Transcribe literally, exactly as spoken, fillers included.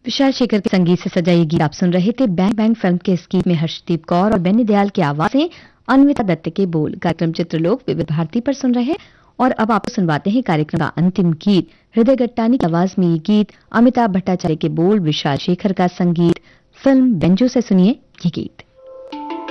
विशाल शेखर के संगीत से सजा ये गीत आप सुन रहे थे। बैंग बैंग फिल्म के इस गीत में हर्षदीप कौर और बेनी दयाल की आवाजें, अन्विता दत्त के बोल। कार्यक्रम चित्रलोक विविध भारती पर सुन रहे हैं और अब आपको सुनवाते हैं कार्यक्रम का अंतिम गीत। हृदय गट्टानी की आवाज में ये गीत, अमिताभ भट्टाचार्य के बोल, विशाल शेखर का संगीत, फिल्म बेंजो से सुनिए ये गीत।